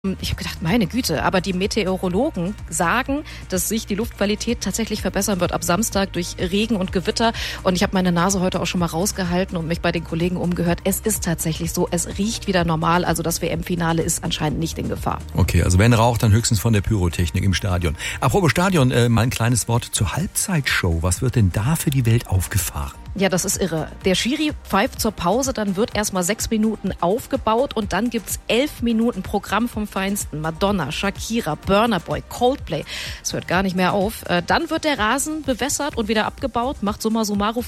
Ich habe gedacht, meine Güte, aber die Meteorologen sagen, dass sich die Luftqualität tatsächlich verbessern wird ab Samstag durch Regen und Gewitter. Und ich habe meine Nase heute auch schon mal rausgehalten und mich bei den Kollegen umgehört. Es ist tatsächlich so, es riecht wieder normal. Also das WM-Finale ist anscheinend nicht in Gefahr. Okay, also wenn raucht, dann höchstens von der Pyrotechnik im Stadion. Apropos Stadion, mal ein kleines Wort zur Halbzeitshow. Was wird denn da für die Welt aufgefahren? Ja, das ist irre. Der Schiri pfeift zur Pause, dann wird erstmal 6 Minuten aufgebaut und dann gibt's 11 Minuten Programm vom Feinsten. Madonna, Shakira, Burna Boy, Coldplay. Es hört gar nicht mehr auf. Dann wird der Rasen bewässert und wieder abgebaut, macht summa summarum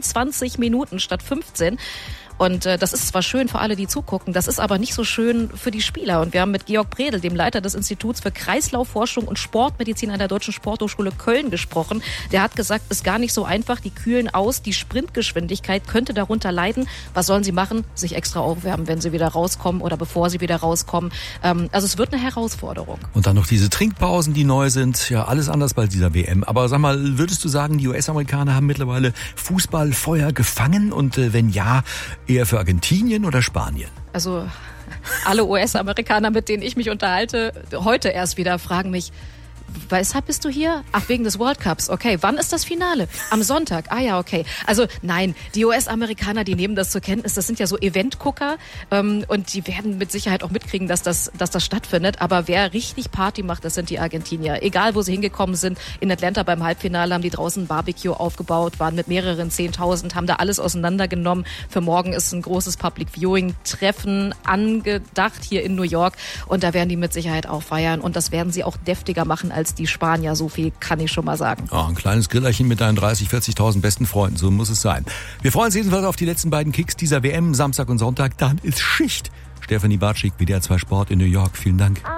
25 Minuten statt 15. Und das ist zwar schön für alle, die zugucken, das ist aber nicht so schön für die Spieler. Und wir haben mit Georg Bredel, dem Leiter des Instituts für Kreislaufforschung und Sportmedizin an der Deutschen Sporthochschule Köln, gesprochen. Der hat gesagt, ist gar nicht so einfach, die kühlen aus, die Sprintgeschwindigkeit könnte darunter leiden. Was sollen sie machen? Sich extra aufwärmen, wenn sie wieder rauskommen oder bevor sie wieder rauskommen. Also es wird eine Herausforderung. Und dann noch diese Trinkpausen, die neu sind. Ja, alles anders bei dieser WM. Aber sag mal, würdest du sagen, die US-Amerikaner haben mittlerweile Fußballfeuer gefangen? Und wenn ja, eher für Argentinien oder Spanien? Also alle US-Amerikaner, mit denen ich mich unterhalte, heute erst wieder, fragen mich, weshalb bist du hier? Ach, wegen des World Cups. Okay, wann ist das Finale? Am Sonntag. Ah ja, okay. Also nein, die US-Amerikaner, die nehmen das zur Kenntnis. Das sind ja so Eventgucker und die werden mit Sicherheit auch mitkriegen, dass das stattfindet. Aber wer richtig Party macht, das sind die Argentinier. Egal, wo sie hingekommen sind. In Atlanta beim Halbfinale haben die draußen ein Barbecue aufgebaut, waren mit mehreren 10.000, haben da alles auseinandergenommen. Für morgen ist ein großes Public Viewing Treffen angedacht hier in New York. Und da werden die mit Sicherheit auch feiern. Und das werden sie auch deftiger machen als die Spanier, so viel kann ich schon mal sagen. Oh, ein kleines Grillerchen mit deinen 30.000, 40.000 besten Freunden, so muss es sein. Wir freuen uns jedenfalls auf die letzten beiden Kicks dieser WM, Samstag und Sonntag. Dann ist Schicht. Stefanie Bartschik, WDR 2 Sport in New York. Vielen Dank.